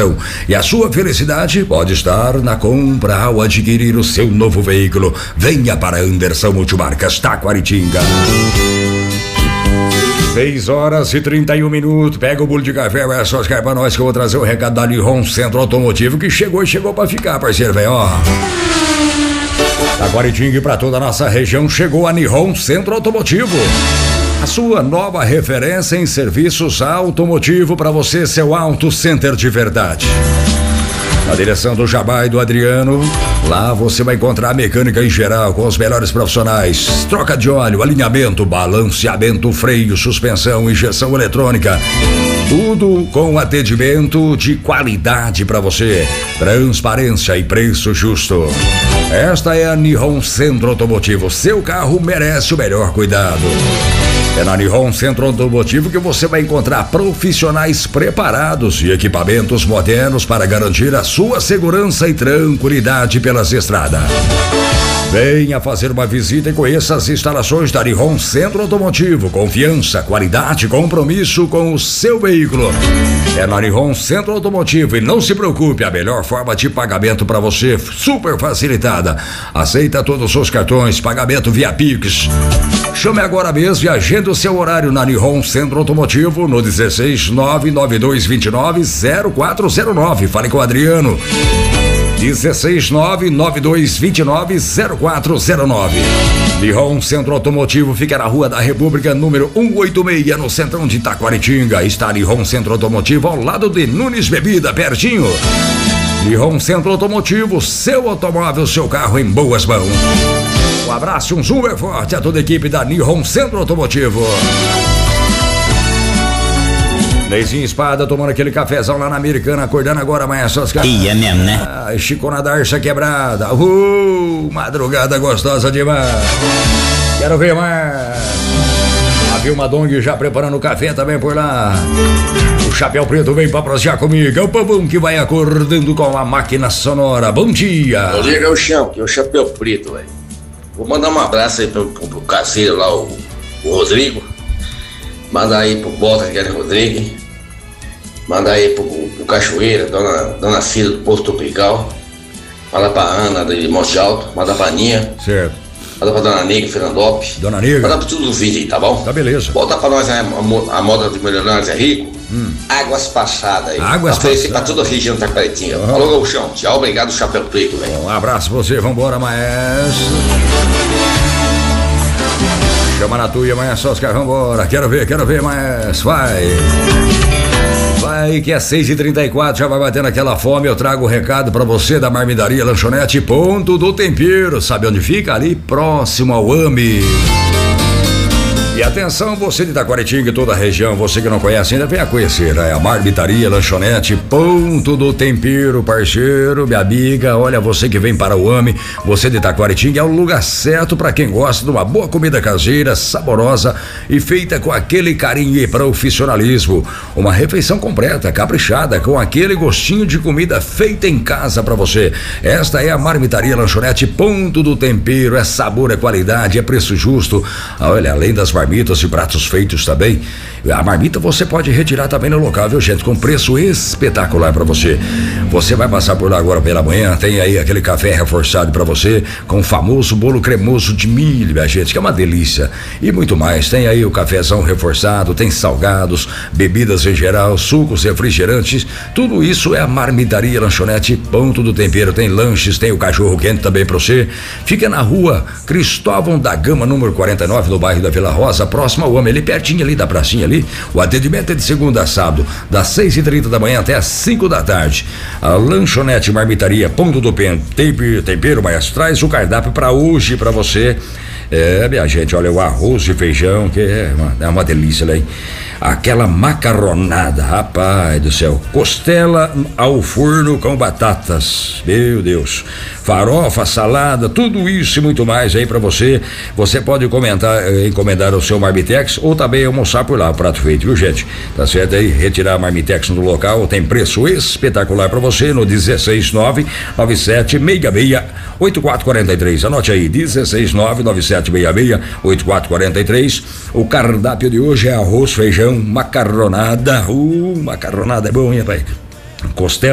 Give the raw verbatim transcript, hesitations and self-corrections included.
satisfação. E a sua felicidade pode estar na compra ao adquirir o seu novo veículo. Venha para Anderson Multimarcas Taquaritinga. seis horas e trinta e um minutos. Pega o bolo de café, vai só cai pra nós que eu vou trazer o recado da Nihon Centro Automotivo que chegou e chegou pra ficar, parceiro, velho, ó. Taquaritinga e pra toda a nossa região chegou a Nihon Centro Automotivo. A sua nova referência em serviços automotivo para você, seu Auto Center de verdade. Na direção do Jabá e do Adriano, lá você vai encontrar mecânica em geral com os melhores profissionais. Troca de óleo, alinhamento, balanceamento, freio, suspensão, injeção eletrônica. Tudo com atendimento de qualidade para você. Transparência e preço justo. Esta é a Nihon Centro Automotivo. Seu carro merece o melhor cuidado. É na Nihon Centro Automotivo que você vai encontrar profissionais preparados e equipamentos modernos para garantir a sua segurança e tranquilidade pelas estradas. Venha fazer uma visita e conheça as instalações da Nihon Centro Automotivo. Confiança, qualidade, compromisso com o seu veículo. É na Nihon Centro Automotivo e não se preocupe, a melhor forma de pagamento para você, super facilitada. Aceita todos os seus cartões, pagamento via Pix. Chame agora mesmo e agende o seu horário na Nihon Centro Automotivo no dezesseis nove nove dois dois nove zero quatro zero nove. Fale com o Adriano. dezesseis nove nove dois dois nove zero quatro zero nove. Nihon Centro Automotivo fica na Rua da República, número cento e oitenta e seis, no centrão de Taquaritinga. Está Nihon Centro Automotivo ao lado de Nunes Bebida, pertinho. Nihon Centro Automotivo, seu automóvel, seu carro em boas mãos. Um abraço, um super forte a toda a equipe da Nihon Centro Automotivo. Neizinho Espada tomando aquele cafezão lá na Americana, acordando agora amanhã suas caras. Ia mesmo, né? Ah, Chico na Darça quebrada. Uh, madrugada gostosa demais. Quero ver mais. A Vilma Dong já preparando o café também por lá. O Chapéu Preto vem pra prosear comigo. É o Pavão que vai acordando com a máquina sonora. Bom dia. Bom dia, Gauchão, que é o Chapéu Preto, velho. Vou mandar um abraço aí pro, pro, pro caseiro lá, o, o Rodrigo. Manda aí pro Bota, que é Rodrigo. Manda aí pro, pro Cachoeira, Dona, Dona Cida do Posto Tropical. Manda pra Ana de Monte Alto. Manda pra Aninha. Certo. Manda pra Dona Nega, Fernandop. Dona Nega. Manda pra tudo os vídeos aí, tá bom? Tá beleza. Bota pra nós aí a, a moda de Milionários é Rico. Hum. Águas Passadas aí. Águas Passadas. Pra toda a região da Taquaritinga. Uhum. Falou, Gauchão. Tchau, obrigado, Chapéu Preto, velho. Um abraço pra você, vambora, maestro. Chama na tua, amanhã só os caras, vambora. Quero ver, quero ver, maestro. Vai. Vai que é seis e trinta e quatro, já vai batendo aquela fome. Eu trago o recado pra você da Marmidaria Lanchonete Ponto do Tempero. Sabe onde fica? Ali próximo ao A M E. E atenção, você de Taquaritinga e toda a região, você que não conhece ainda, venha conhecer, é a Marmitaria Lanchonete Ponto do Tempero, parceiro, minha amiga. Olha, você que vem para o A M E, você de Taquaritinga, é o lugar certo para quem gosta de uma boa comida caseira, saborosa e feita com aquele carinho e profissionalismo. Uma refeição completa, caprichada, com aquele gostinho de comida feita em casa para você. Esta é a Marmitaria Lanchonete Ponto do Tempero, é sabor, é qualidade, é preço justo. Olha, além das marmitas e pratos feitos também, a marmita você pode retirar também no local, viu, gente? Com preço espetacular para você. Você vai passar por lá agora pela manhã, tem aí aquele café reforçado para você, com o famoso bolo cremoso de milho, minha gente, que é uma delícia. E muito mais, tem aí o cafezão reforçado, tem salgados, bebidas em geral, sucos, refrigerantes, tudo isso é a Marmitaria Lanchonete Ponto do Tempero. Tem lanches, tem o cachorro quente também para você. Fica na Rua Cristóvão da Gama, número quarenta e nove, no bairro da Vila Rosa, próximo ao A M E, ali pertinho ali da pracinha ali. O atendimento é de segunda a sábado, das seis e trinta da manhã até as cinco da tarde. A Lanchonete Marmitaria Ponto do Tempero, tempero mas traz o cardápio para hoje para você. É, minha gente, olha, o arroz e feijão, que é uma, é uma delícia, né? Aquela macarronada, rapaz do céu, costela ao forno com batatas, meu Deus, farofa, salada, tudo isso e muito mais aí pra você. Você pode comentar, eh, encomendar o seu Marmitex ou também almoçar por lá, o prato feito, viu, gente? Tá certo aí, retirar a Marmitex no local, tem preço espetacular pra você no dezesseis nove nove sete seis seis oito quatro quatro três. Anote aí, dezesseis nove nove sete seis seis oito quatro quatro três. O cardápio de hoje é arroz, feijão, macarronada. Uh, macarronada é bom, hein, rapaz? Costela